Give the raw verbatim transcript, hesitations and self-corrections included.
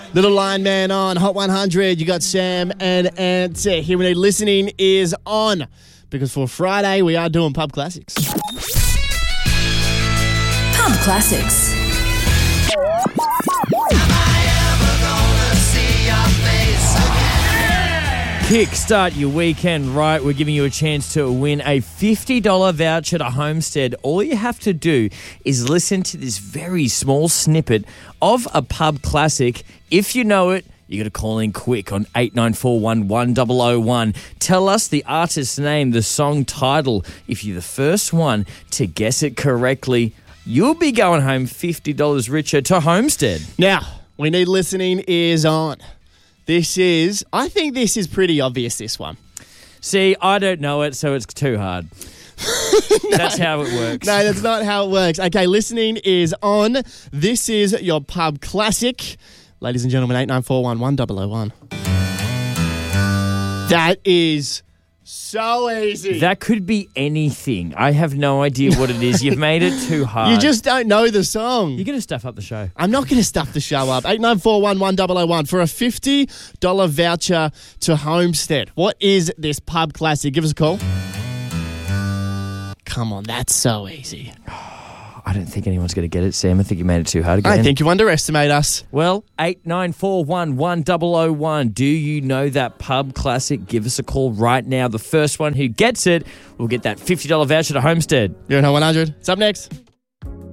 Little Line Man on Hot one hundred. You got Sam and Ant. Here we need listening is on. Because for Friday, we are doing pub classics. Pub classics. Kickstart your weekend right. We're giving you a chance to win a fifty dollars voucher to Homestead. All you have to do is listen to this very small snippet of a pub classic. If you know it, you got to call in quick on eight nine four one, one zero zero one. Tell us the artist's name, the song title. If you're the first one to guess it correctly, you'll be going home fifty dollars richer to Homestead. Now, we need listening is on. This is, I think this is pretty obvious, this one. See, I don't know it, so it's too hard. no, that's how it works. No, that's not how it works. Okay, listening is on. This is your pub classic. Ladies and gentlemen, eight nine four one, one zero zero one. That is so easy. That could be anything. I have no idea what it is. You've made it too hard. You just don't know the song. You're going to stuff up the show. I'm not going to stuff the show up. eight nine four one, one zero zero one for a fifty dollars voucher to Homestead. What is this pub classic? Give us a call. Come on, that's so easy. I don't think anyone's going to get it, Sam. I think you made it too hard again. I think you underestimate us. Well, eight nine four one, one zero zero one. Do you know that pub classic? Give us a call right now. The first one who gets it will get that fifty dollars voucher to Homestead. You're on Hot one hundred. It's up next.